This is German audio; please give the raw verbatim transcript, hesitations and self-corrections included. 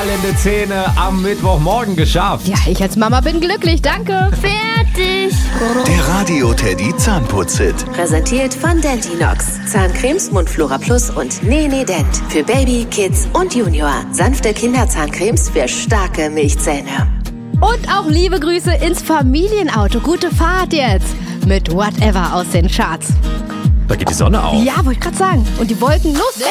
strahlende Zähne am Mittwochmorgen geschafft. Ja, ich als Mama bin glücklich, danke. Fertig. Der Radio Teddy Zahnputz-Hit. Präsentiert von Dentinox. Zahncremes, Mundflora Plus und Nene Dent. Für Baby, Kids und Junior. Sanfte Kinderzahncremes für starke Milchzähne. Und auch liebe Grüße ins Familienauto. Gute Fahrt jetzt. Mit Whatever aus den Charts. Da geht die Sonne auf. Ja, wollte ich gerade sagen. Und die Wolken los.